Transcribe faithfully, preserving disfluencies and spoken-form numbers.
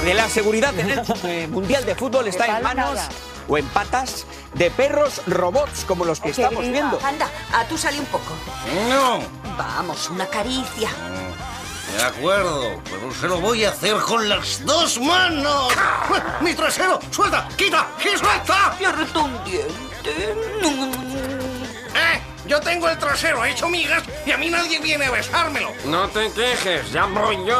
De la seguridad en el eh, Mundial de Fútbol está en manos o en patas de perros robots como los que estamos viendo. Anda, a tú sale un poco. No. Vamos, una caricia. De acuerdo, pero se lo voy a hacer con las dos manos. ¡Mi trasero! ¡Suelta! ¡Quita! ¡Y suelta! Me ha roto un diente. ¿Eh? Yo tengo el trasero hecho migas y a mí nadie viene a besármelo. No te quejes, ya voy yo.